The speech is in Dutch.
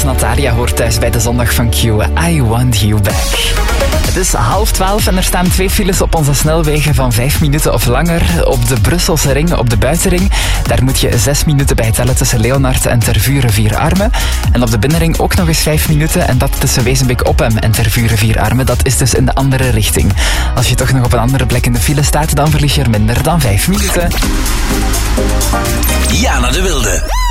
Natalia hoort thuis bij de zondag van Q. I Want You Back. Het is 11:30 en er staan 2 files op onze snelwegen van 5 minuten of langer. Op de Brusselse ring, op de buitenring. Daar moet je 6 minuten bij tellen tussen Leonard en Tervuren-Vierarmen. En op de binnenring ook nog eens 5 minuten. En dat tussen Wezenbeek-Oppem en Tervuren-Vierarmen. Dat is dus in de andere richting. Als je toch nog op een andere plek in de file staat, dan verlies je er minder dan 5 minuten. Jana de Wilde.